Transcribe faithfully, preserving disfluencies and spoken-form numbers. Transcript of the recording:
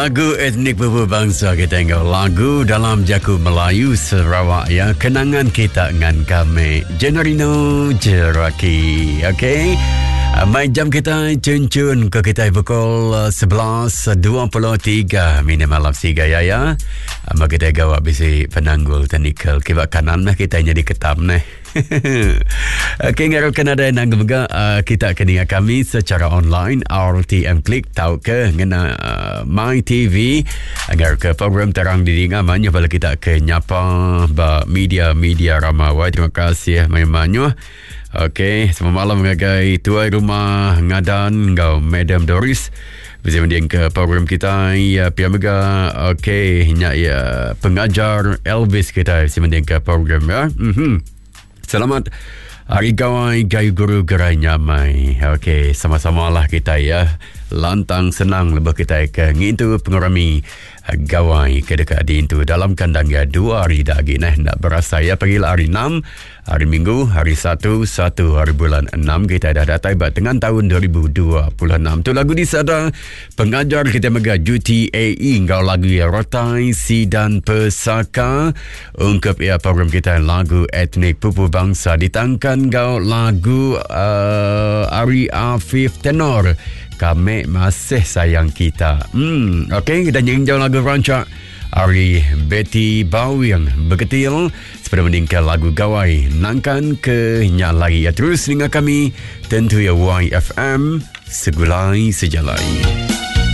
Lagu etnik Bubu Bangsa kita tengok. Lagu dalam Jaku Melayu Sarawak ya. Kenangan kita dengan kami Jenarino Jeraki. Okay. Mai jam kita cun-cun ke kita pukul sebelas dua puluh tiga minit malam siga ya ya. Ama kita gawak bisi penanggul teknikal kibak kanan lah kita jadi ketam nih. Okay, ngarapkan ada yang juga uh, kita kena kami secara online R T M Klik tahu ke ngena uh, My T V agar ke program terang di dinga manyo bala kita ke nyapa ba media-media ramawai. Terima kasih manyo. Okay, semalam ngagai tuai rumah ngadan ngau Madam Doris bisa mendiang ke program kita ya pia mega. Okay, nya ya pengajar Elvis kita bisa mendiang ke program ya. Mhm. Selamat Hari Gawai Gayu Guru Gerai Nyamai. Okey, sama-sama lah kita ya. Lantang senang lebih kita ke ngintu pengurami gawai ke dekat di itu dalam kandang ya dua hari lagi nah nak berasa ya pergi hari enam hari Minggu hari satu satu hari bulan enam kita dah datang dengan tahun dua ribu dua puluh enam tu lagu di sana pengajar kita mega U T A E ngau lagu ya rotai si dan pesaka ungkap ya program kita lagu etnik Pupu Bangsa ditangkan ngau lagu uh, Ari Afif tenor Kami Masih Sayang Kita. Hmm, okey, kita nyanyi lagu rancak Ari Betty Bau yang berketil seperti meningkat lagu gawai nangkan ke nyalai ya terus dengan kami tentu ya Y F M segulai sejalai.